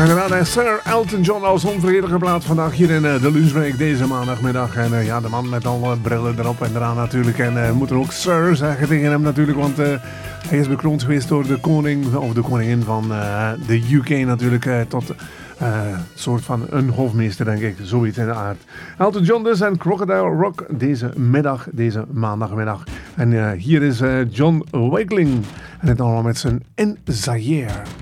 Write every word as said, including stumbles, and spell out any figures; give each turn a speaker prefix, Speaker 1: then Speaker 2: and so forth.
Speaker 1: Inderdaad, Sir Elton John als onvergetelijke plaat vandaag hier in uh, de lunchbreak deze maandagmiddag. En uh, ja, de man met alle brillen erop en eraan natuurlijk. En uh, we moeten ook Sir zeggen tegen hem natuurlijk, want uh, hij is bekroond geweest door de koning, of de koningin van uh, de U K natuurlijk, uh, tot een uh, soort van een hofmeester, denk ik. Zoiets in de aard. Elton John dus en Crocodile Rock deze middag, deze maandagmiddag. En uh, hier is uh, John Wakeling en het allemaal met zijn In Zaire.